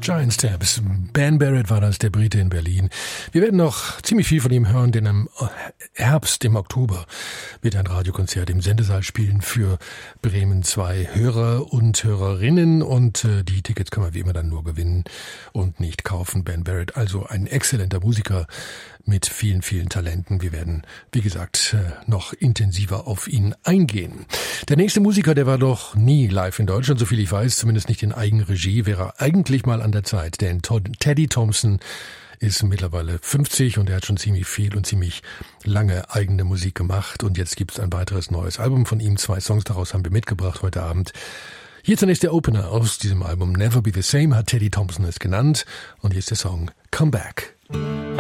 Giant Steps. Ben Barrett war das, der Brite in Berlin. Wir werden noch ziemlich viel von ihm hören, denn im Herbst, im Oktober, wird ein Radiokonzert im Sendesaal spielen für Bremen 2 Hörer und Hörerinnen. Und die Tickets kann man wie immer dann nur gewinnen und nicht kaufen. Ben Barrett, also ein exzellenter Musiker mit vielen, vielen Talenten. Wir werden, wie gesagt, noch intensiver auf ihn eingehen. Der nächste Musiker, der war doch nie live in Deutschland, soviel ich weiß, zumindest nicht in Eigenregie, wäre eigentlich mal an der Zeit, denn Teddy Thompson ist mittlerweile 50 und er hat schon ziemlich viel und ziemlich lange eigene Musik gemacht und jetzt gibt's ein weiteres neues Album von ihm. 2 Songs daraus haben wir mitgebracht heute Abend. Hier zunächst der Opener aus diesem Album, Never Be the Same, hat Teddy Thompson es genannt, und hier ist der Song Come Back.